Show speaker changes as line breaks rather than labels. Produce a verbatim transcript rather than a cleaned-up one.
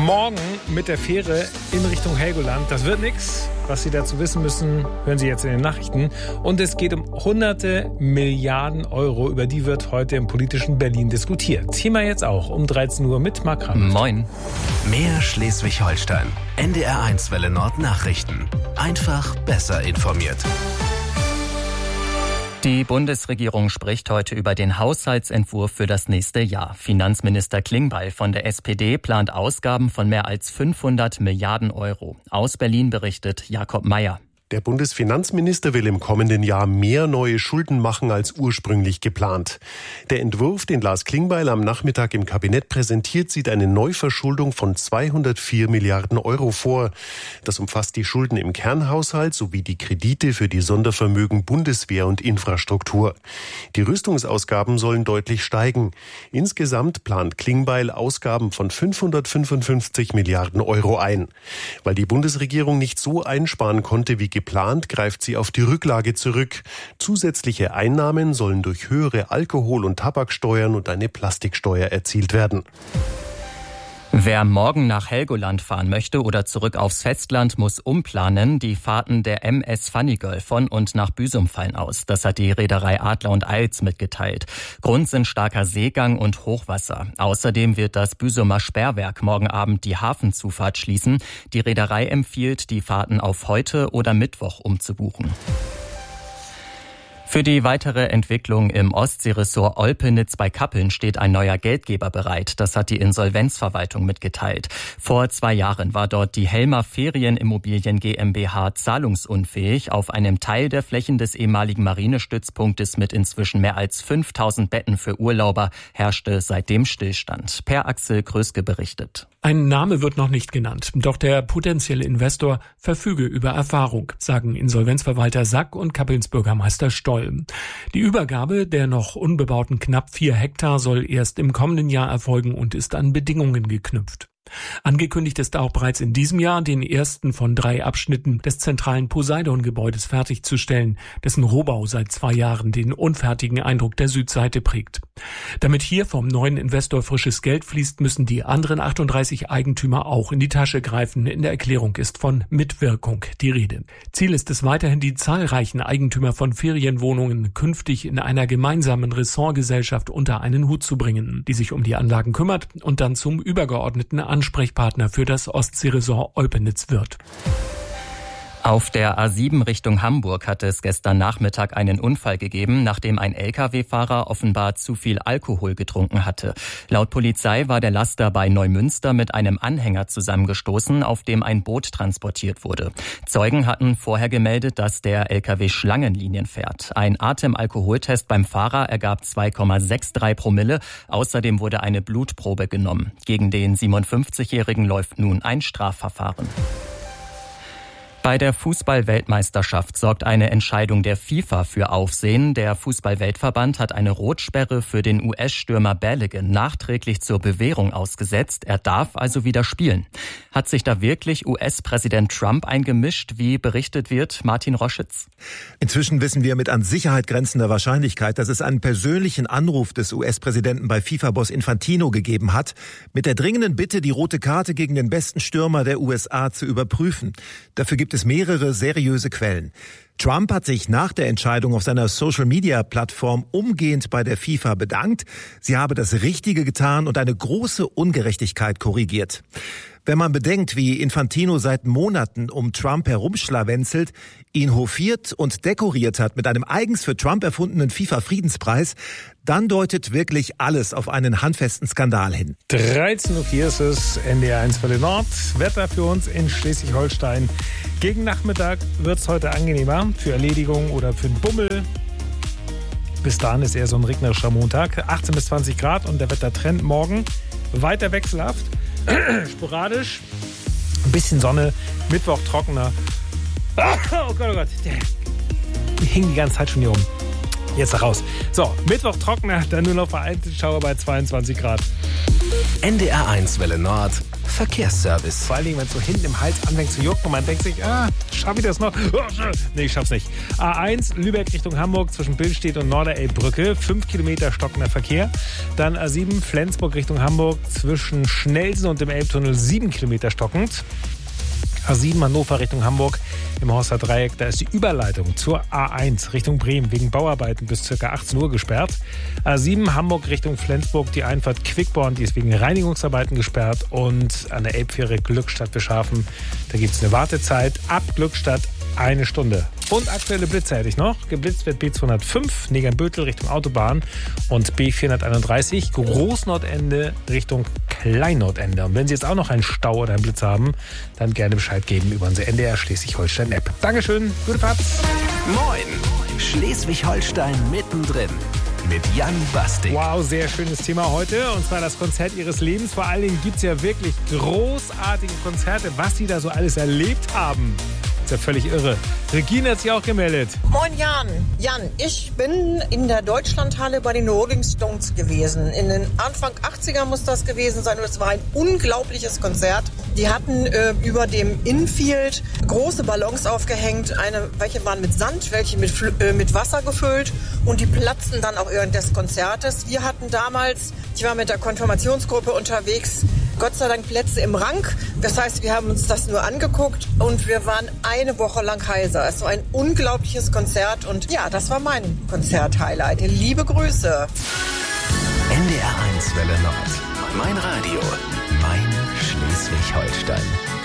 Morgen mit der Fähre in Richtung Helgoland. Das wird nichts. Was Sie dazu wissen müssen, hören Sie jetzt in den Nachrichten. Und es geht um hunderte Milliarden Euro. Über die wird heute im politischen Berlin diskutiert. Thema jetzt auch um dreizehn Uhr mit Marc Ramm.
Moin. Mehr Schleswig-Holstein. N D R eins Welle Nord Nachrichten. Einfach besser informiert.
Die Bundesregierung spricht heute über den Haushaltsentwurf für das nächste Jahr. Finanzminister Klingbeil von der S P D plant Ausgaben von mehr als fünfhundert Milliarden Euro. Aus Berlin berichtet Jakob Mayer.
Der Bundesfinanzminister will im kommenden Jahr mehr neue Schulden machen als ursprünglich geplant. Der Entwurf, den Lars Klingbeil am Nachmittag im Kabinett präsentiert, sieht eine Neuverschuldung von zweihundertvier Milliarden Euro vor. Das umfasst die Schulden im Kernhaushalt sowie die Kredite für die Sondervermögen Bundeswehr und Infrastruktur. Die Rüstungsausgaben sollen deutlich steigen. Insgesamt plant Klingbeil Ausgaben von fünfhundertfünfundfünfzig Milliarden Euro ein. Weil die Bundesregierung nicht so einsparen konnte wie geplant, greift sie auf die Rücklage zurück. Zusätzliche Einnahmen sollen durch höhere Alkohol- und Tabaksteuern und eine Plastiksteuer erzielt werden.
Wer morgen nach Helgoland fahren möchte oder zurück aufs Festland, muss umplanen. Die Fahrten der M S Funny Girl von und nach Büsum fallen aus. Das hat die Reederei Adler und Eils mitgeteilt. Grund sind starker Seegang und Hochwasser. Außerdem wird das Büsumer Sperrwerk morgen Abend die Hafenzufahrt schließen. Die Reederei empfiehlt, die Fahrten auf heute oder Mittwoch umzubuchen. Für die weitere Entwicklung im Ostseeressort Olpenitz bei Kappeln steht ein neuer Geldgeber bereit. Das hat die Insolvenzverwaltung mitgeteilt. Vor zwei Jahren war dort die Helmer Ferienimmobilien GmbH zahlungsunfähig. Auf einem Teil der Flächen des ehemaligen Marinestützpunktes mit inzwischen mehr als fünftausend Betten für Urlauber herrschte seitdem Stillstand. Per Axel Kröske berichtet.
Ein Name wird noch nicht genannt, doch der potenzielle Investor verfüge über Erfahrung, sagen Insolvenzverwalter Sack und Kappelns Bürgermeister Stoll. Die Übergabe der noch unbebauten knapp vier Hektar soll erst im kommenden Jahr erfolgen und ist an Bedingungen geknüpft. Angekündigt ist auch bereits in diesem Jahr, den ersten von drei Abschnitten des zentralen Poseidon-Gebäudes fertigzustellen, dessen Rohbau seit zwei Jahren den unfertigen Eindruck der Südseite prägt. Damit hier vom neuen Investor frisches Geld fließt, müssen die anderen achtunddreißig Eigentümer auch in die Tasche greifen. In der Erklärung ist von Mitwirkung die Rede. Ziel ist es weiterhin, die zahlreichen Eigentümer von Ferienwohnungen künftig in einer gemeinsamen Ressortgesellschaft unter einen Hut zu bringen, die sich um die Anlagen kümmert und dann zum übergeordneten Ansprechpartner für das Ostseeressort Olpenitz wird.
Auf der A sieben Richtung Hamburg hat es gestern Nachmittag einen Unfall gegeben, nachdem ein L K W-Fahrer offenbar zu viel Alkohol getrunken hatte. Laut Polizei war der Laster bei Neumünster mit einem Anhänger zusammengestoßen, auf dem ein Boot transportiert wurde. Zeugen hatten vorher gemeldet, dass der L K W Schlangenlinien fährt. Ein Atemalkoholtest beim Fahrer ergab zwei Komma dreiundsechzig Promille. Außerdem wurde eine Blutprobe genommen. Gegen den siebenundfünfzigjährigen läuft nun ein Strafverfahren. Bei der Fußball-Weltmeisterschaft sorgt eine Entscheidung der FIFA für Aufsehen. Der Fußball-Weltverband hat eine Rotsperre für den U S-Stürmer Balogun nachträglich zur Bewährung ausgesetzt. Er darf also wieder spielen. Hat sich da wirklich U S-Präsident Trump eingemischt, wie berichtet wird? Martin Roschitz.
Inzwischen wissen wir mit an Sicherheit grenzender Wahrscheinlichkeit, dass es einen persönlichen Anruf des U S-Präsidenten bei FIFA-Boss Infantino gegeben hat, mit der dringenden Bitte, die rote Karte gegen den besten Stürmer der U S A zu überprüfen. Dafür gibt es mehrere seriöse Quellen. Trump hat sich nach der Entscheidung auf seiner Social-Media-Plattform umgehend bei der FIFA bedankt. Sie habe das Richtige getan und eine große Ungerechtigkeit korrigiert. Wenn man bedenkt, wie Infantino seit Monaten um Trump herumschlawenzelt, ihn hofiert und dekoriert hat mit einem eigens für Trump erfundenen FIFA-Friedenspreis, dann deutet wirklich alles auf einen handfesten Skandal hin.
dreizehn Uhr vier ist es, N D R eins Welle Nord. Wetter für uns in Schleswig-Holstein. Gegen Nachmittag wird es heute angenehmer für Erledigungen oder für den Bummel. Bis dahin ist eher so ein regnerischer Montag. achtzehn bis zwanzig Grad und der Wettertrend morgen weiter wechselhaft. Sporadisch. Ein bisschen Sonne. Mittwoch trockener. Oh Gott, oh Gott. Der hing die ganze Zeit schon hier rum. Jetzt raus. So, Mittwoch trockener, dann nur noch vereinzelt Schauer bei zweiundzwanzig Grad.
N D R eins Welle Nord Verkehrsservice.
Vor allen Dingen, wenn es so hinten im Hals anfängt zu jucken und man denkt sich, ah, schaff ich das noch? Nee, ich schaff's nicht. A eins, Lübeck Richtung Hamburg zwischen Billstedt und Norderelbbrücke, fünf Kilometer stockender Verkehr. Dann A sieben, Flensburg Richtung Hamburg zwischen Schnelsen und dem Elbtunnel, sieben Kilometer stockend. A sieben, Hannover Richtung Hamburg im Horster Dreieck, da ist die Überleitung zur A eins Richtung Bremen wegen Bauarbeiten bis ca. achtzehn Uhr gesperrt. A sieben, Hamburg Richtung Flensburg, die Einfahrt Quickborn, die ist wegen Reinigungsarbeiten gesperrt. Und an der Elbfähre Glückstadt Beschafen, da gibt es eine Wartezeit ab Glückstadt eine Stunde. Und aktuelle Blitze hätte ich noch. Geblitzt wird B zweihundertfünf, Negernbötel Richtung Autobahn und B vierhunderteinunddreißig, Großnordende Richtung Kleinnordende. Und wenn Sie jetzt auch noch einen Stau oder einen Blitz haben, dann gerne Bescheid geben über unsere N D R Schleswig-Holstein-App. Dankeschön, gute Fahrt.
Moin, Schleswig-Holstein mittendrin mit Jan Bastik.
Wow, sehr schönes Thema heute, und zwar das Konzert Ihres Lebens. Vor allen Dingen gibt es ja wirklich großartige Konzerte, was Sie da so alles erlebt haben. Ist ja völlig irre. Regine hat sich auch gemeldet.
Moin Jan. Jan, ich bin in der Deutschlandhalle bei den Rolling Stones gewesen. In den Anfang achtziger muss das gewesen sein. Und es war ein unglaubliches Konzert. Die hatten äh, über dem Infield große Ballons aufgehängt. Eine, welche waren mit Sand, welche mit, äh, mit Wasser gefüllt. Und die platzten dann auch während des Konzertes. Wir hatten damals, ich war mit der Konfirmationsgruppe unterwegs, Gott sei Dank Plätze im Rang. Das heißt, wir haben uns das nur angeguckt und wir waren eine Woche lang heiser. Es war ein unglaubliches Konzert und ja, das war mein Konzert-Highlight. Liebe Grüße.
N D R eins Welle Nord. Mein Radio. Mein Schleswig-Holstein.